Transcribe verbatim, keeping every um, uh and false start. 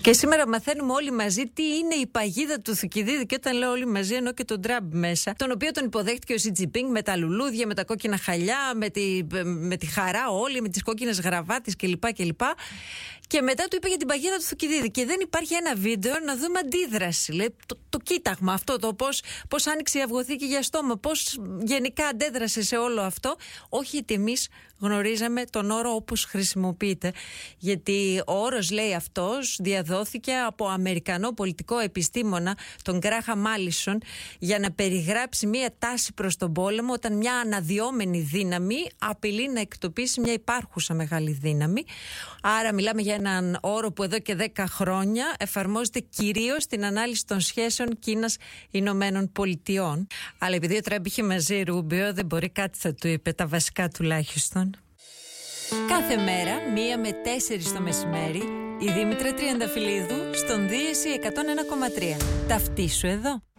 Και σήμερα μαθαίνουμε όλοι μαζί τι είναι η παγίδα του Θουκυδίδη. Και όταν λέω όλοι μαζί, εννοώ και τον Τραμπ μέσα, τον οποίο τον υποδέχτηκε ο Σι Τζινπίνγκ με τα λουλούδια, με τα κόκκινα χαλιά, με τη, με τη χαρά όλοι, με τις κόκκινες γραβάτες κλπ. κλπ. Και μετά του είπε για την παγίδα του Θουκυδίδη. Και δεν υπάρχει ένα βίντεο να δούμε αντίδραση. Λέει, το, το κοίταγμα αυτό, το πώς, πώς άνοιξε η αυγοθήκη για στόμα, πώς γενικά αντέδρασε σε όλο αυτό. Όχι ότι εμείς γνωρίζαμε τον όρο όπως χρησιμοποιείται. Γιατί ο όρος, λέει αυτός, διαδόθηκε από Αμερικανό πολιτικό επιστήμονα, τον Γκράχαμ Μάλισον, για να περιγράψει μια τάση προς τον πόλεμο όταν μια αναδυόμενη δύναμη απειλεί να εκτοπίσει μια υπάρχουσα μεγάλη δύναμη. Άρα μιλάμε για έναν όρο που εδώ και δέκα χρόνια εφαρμόζεται κυρίως στην ανάλυση των σχέσεων Κίνας-Ηνωμένων Πολιτειών. Αλλά επειδή ο Τραμπ είχε μαζί Ρούμπιο, δεν μπορεί, κάτι θα του είπε, τα βασικά τουλάχιστον. Κάθε μέρα, μία με τέσσερις το μεσημέρι, η Δήμητρα Τριανταφυλλίδου στον Δίεση εκατόν ένα κόμμα τρία. Ταυτίσου εδώ.